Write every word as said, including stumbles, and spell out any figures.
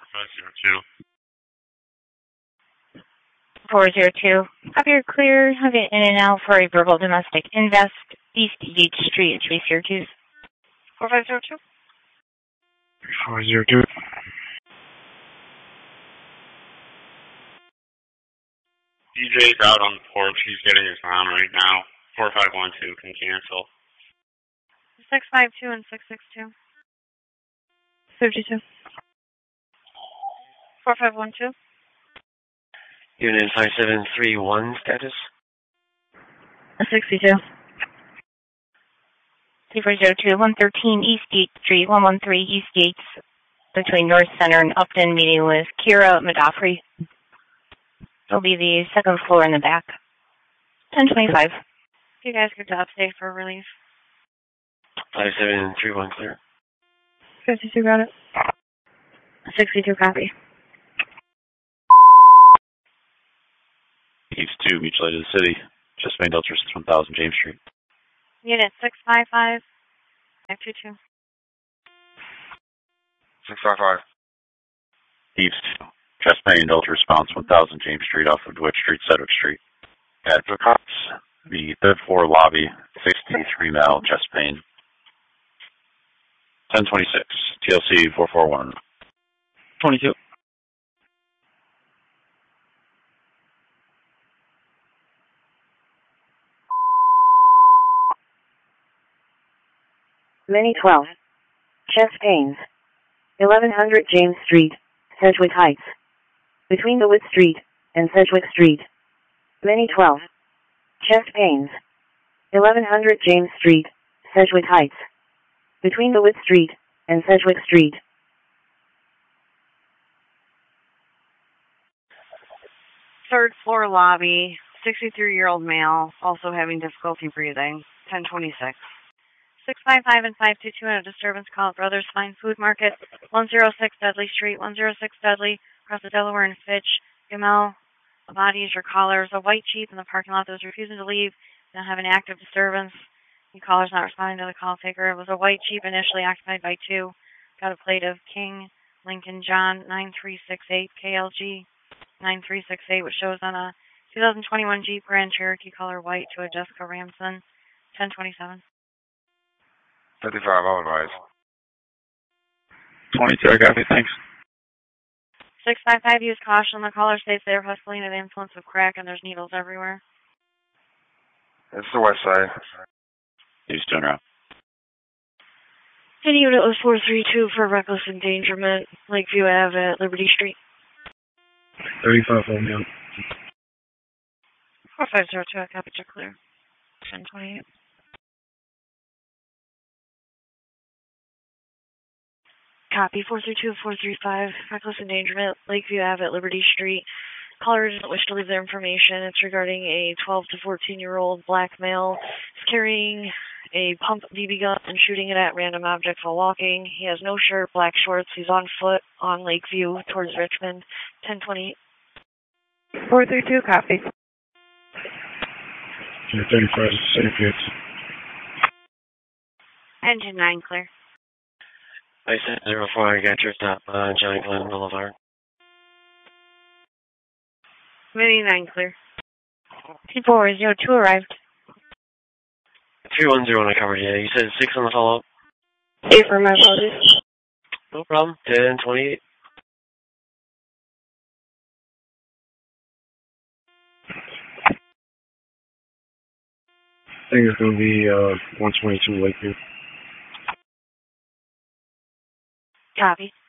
five zero two. four zero two. Copy, you're clear. Have it in and out for a verbal domestic invest, East Yates Street, Three Syracuse. four five zero two. four zero two. D J's out on the porch. He's getting his mom right now. four five one two can cancel. six five two and six six two. fifty-two. four five one two. Unit five seven three one status? sixty-two. two four zero two, one thirteen East Yates Street, one one three East Yates, between North Center and Upton, meeting with Kira Madafri. It'll be the second floor in the back. ten twenty-five. You guys get to upstate for relief. five seven three one clear. fifty-two, got it. sixty-two, copy. East two, Beach Light of the City. Just made Delta one thousand James Street. Unit six five five, five two two. six five five. East two, Chest Pain, Delta Response one thousand James Street off of DeWitt Street, Sedgwick Street. Advocates, the third floor lobby, sixty-three Mal, Chest Pain. ten twenty-six, T L C four four one. twenty-two. Mini twelve. Chest pains. eleven hundred James Street, Sedgwick Heights. Between DeWitt Street and Sedgwick Street. Mini twelve. Chest pains. eleven hundred James Street, Sedgwick Heights. Between DeWitt Street and Sedgwick Street. Third floor lobby, sixty-three-year-old male, also having difficulty breathing, ten twenty-six. six five five and five two two, and a disturbance call at Brothers Fine Food Market, one oh six Dudley Street, one oh six Dudley, across the Delaware and Fitch. Gamel, a body is your caller. There's a white Jeep in the parking lot that was refusing to leave. Now have an active disturbance. The caller's not responding to the call taker. It was a white Jeep initially occupied by two. Got a plate of King Lincoln John nine three six eight K L G nine three six eight, which shows on a two thousand twenty-one Jeep Grand Cherokee color white to a Jessica Ramson, ten twenty-seven. fifty-five, I'll advise. twenty-two, I got it, thanks. six five five, use caution. The caller states they are hustling under the influence of crack and there's needles everywhere. It's the west side. He's doing around. And unit was four three two for reckless endangerment, Lakeview Ave at Liberty Street. thirty-five, hold me on. four five zero two, I copy, you're clear. ten twenty-eight. Copy, four three two, four three five, reckless endangerment, Lakeview Ave at Liberty Street. Caller doesn't wish to leave their information. It's regarding a twelve to fourteen-year-old black male. He's carrying a pump B B gun and shooting it at random objects while walking. He has no shirt, black shorts. He's on foot on Lakeview towards Richmond, ten twenty-eight. four three two, copy. thirty-five, same kids. Engine nine, clear. I said zero four, I got your stop on Johnny Glenn Boulevard. Mini nine, clear. T four zero two arrived. three one zero, I covered, yeah. You said six on the follow-up? Eight for my apologies. No problem. ten twenty-eight. I think it's going to be uh, one twenty-two Lakeview. Copy.